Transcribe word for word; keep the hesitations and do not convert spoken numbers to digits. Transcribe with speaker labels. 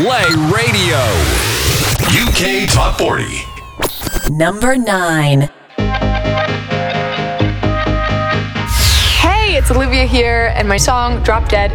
Speaker 1: Play Radio. U K Top forty.
Speaker 2: Number nine.
Speaker 3: Hey, it's Olivia here, and my song Drop Dead